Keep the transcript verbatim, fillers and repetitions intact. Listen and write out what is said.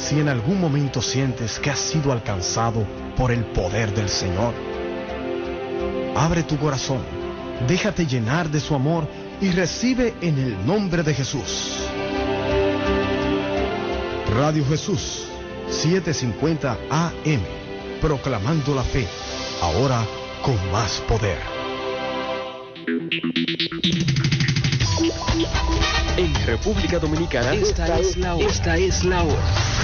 Si en algún momento sientes que has sido alcanzado por el poder del Señor, abre tu corazón, déjate llenar de su amor y recibe en el nombre de Jesús. Radio Jesús, setecientos cincuenta A M, proclamando la fe, ahora con más poder. En República Dominicana, esta es la hora. Esta es la hora.